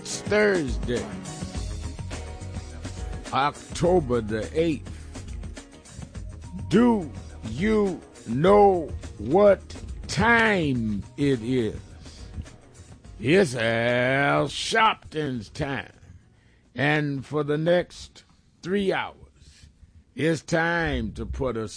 It's Thursday, October the 8th. Do you know what time it is? It's Al Sharpton's time. And for the next 3 hours, it's time to put a